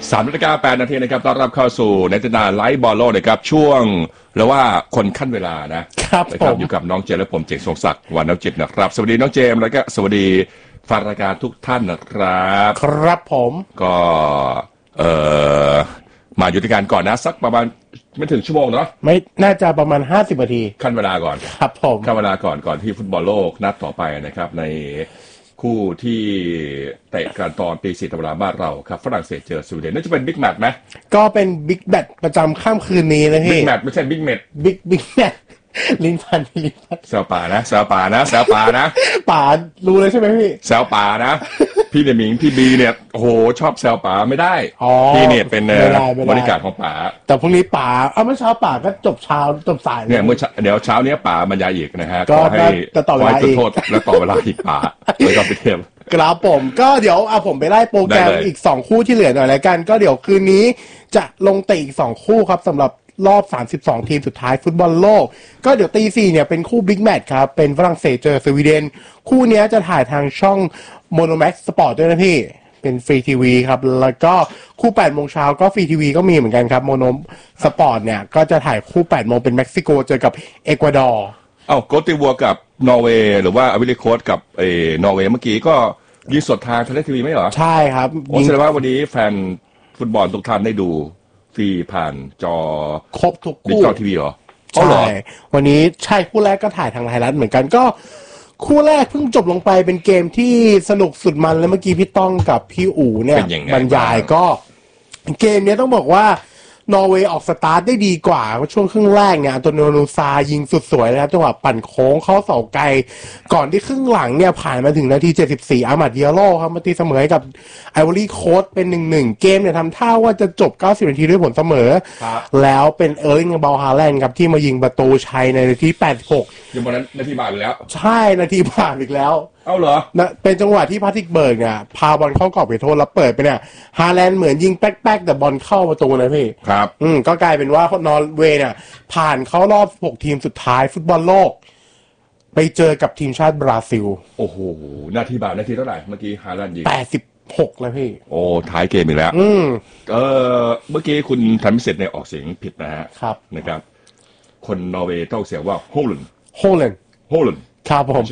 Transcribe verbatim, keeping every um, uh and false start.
สามนาฬิกาแปดนาทีนะครับต้อนรับเข้าสู่ในตนาไลฟ์บอลโลกนะครับช่วงหรือว่าคนขั้นเวลานะครับนะครับอยู่กับน้องเจมและผมเจมส์ทรงศักดิ์วรรณจิตนะครับสวัสดีน้องเจมส์แล้วก็สวัสดีแฟนรายการทุกท่านนะครับครับผมก็เอ่อมาอยู่ด้วยกันก่อนนะสักประมาณไม่ถึงชั่วโมงเนาะไม่น่าจะประมาณห้าสิบนาทีขั้นเวลาก่อนครับผมขั้นเวลาก่อนก่อนที่ฟุตบอลโลกนัดต่อไปนะครับในคู่ที่เตะกันตอนปีสี่ตำราบ้านเราครับฝรั่งเศสเจอสวีเดนน่าจะเป็นบิ๊กแมตช์ไหมก็เป็นบิ๊กแมตช์ประจำค่ำคืนนี้นะพี่บิ๊กแมตช์ไม่ใช่บิ๊กแมตช์บิ๊กบิ๊กแมตช์ลิ้นพันลิ้นพันแซวป่านะแซวป่านะแซวป่านะป่ารู้เลยใช่ไหมพี่แซวป่านะพี่เนี่ยหมิงพี่บีเนี่ยโอ้โหชอบแซวป่าไม่ได้พี่เนี่ยเป็นบริการของป่าแต่พรุ่งนี้ป่าเอ้าเมื่อเช้าป่าก็จบเช้าจบสายเนี่ยเมื่อเดี๋ยวเช้านี้ป่าบรรยายอีกนะฮะก็ให้ต่อเวลาอีกโทษและต่อเวลาอีกป่าเลยก็ไปเทียบกราบผมก็เดี๋ยวเอาผมไปไล่โปรแกรมอีกสองคู่ที่เหลือหน่อยแล้วกันก็เดี๋ยวคืนนี้จะลงเตะอีกสองคู่ครับสำหรับรอบสามสิบสองทีมสุดท้ายฟุตบอลโลกก็เดี๋ยวตีสี่เนี่ยเป็นคู่บิ๊กแมตช์ครับเป็นฝรั่งเศสเจอสวีเดนคู่นี้จะถ่ายทางช่อง Monomax Sport ด้วยนะพี่เป็นฟรีทีวีครับแล้วก็คู่แปดโมงเช้าก็ฟรีทีวีก็มีเหมือนกันครับ Mono Sport เนี่ยก็จะถ่ายคู่แปดโมงเป็นเม็กซิโกเจอกับเอกวาดอร์เอ้าโกติวัวกับนอร์เวย์หรือว่าอวิลิโคสกับเออนอร์เวย์เมื่อกี้ก็ยิงสดทางทะเลทีวีไม่เหรอใช่ครับโอ้แสดงว่าวันนี้แฟนฟุตบอลทุกท่านได้ดูฟรีผ่านจอครบทุกคู่ดิจิตอลทีวีเหรอใช่วันนี้ใช่คู่แรกก็ถ่ายทางไทยรัฐเหมือนกันก็คู่แรกเพิ่งจบลงไปเป็นเกมที่สนุกสุดมันแล้วเมื่อกี้พี่ต้องกับพี่อู๋เนี่ยบรรยายก็เกมนี้ต้องบอกว่านอร์เวย์ออกสตาร์ทได้ดีกว่าช่วงครึ่งแรกเนี่ยอันโตนิโอ นูซายิงสุดสวยนะครับจังหวะปั่นโค้งเข้าเสาไกลก่อนที่ครึ่งหลังเนี่ยผ่านมาถึงนาทีเจ็ดสิบสี่อามัดเดียโร่ครับมาตีเสมอกับไอวอรี่โค้สเป็น หนึ่งหนึ่ง เกมเนี่ยทำท่าว่าจะจบเก้าสิบนาทีด้วยผลเสมอแล้วเป็นเออร์ลิงเบลฮาแลนด์ครับที่มายิงประตูชัยในนาทีแปดสิบหกยังวันนั้นนาทีบาปอีกแล้วใช่นาทีบาปอีกแล้วเอ้าเหรอนะเป็นจังหวะที่พาทิกเบิร์กเนี่ยพาบอลเข้ากรอบเขตโทษแล้วเปิดไปเนี่ยฮาแลนด์เหมือนยิงแป๊กๆแต่บอลเข้าประตูนะพี่ครับอืมก็กลายเป็นว่านอร์เวย์เนี่ยผ่านเข้ารอบหกทีมสุดท้ายฟุตบอลโลกไปเจอกับทีมชาติบราซิลโอ้โหนาทีบาปนาทีเท่าไหร่เมื่อกี้ฮาแลนด์ยิงแปดสิบหกแล้วพี่โอ้ท้ายเกมอีกแล้วอืมเออเมื่อกี้คุณทันพิเศษเนี่ยออกเสียงผิดนะฮะครับนะครับคนนอร์เวย์ต้องเสียงว่าโฮลันโฮลันโฮลันครับผม